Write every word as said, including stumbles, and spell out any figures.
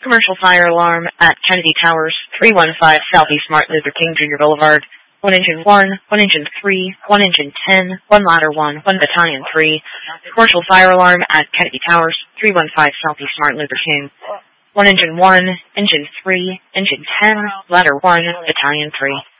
Commercial fire alarm at Kennedy Towers, three one five Southeast Martin Luther King Junior Boulevard. One engine one, one engine three, one engine ten, one ladder one, one battalion three. Commercial fire alarm at Kennedy Towers, three one five Southeast Martin Luther King. One engine one, engine three, engine ten, ladder one, battalion three.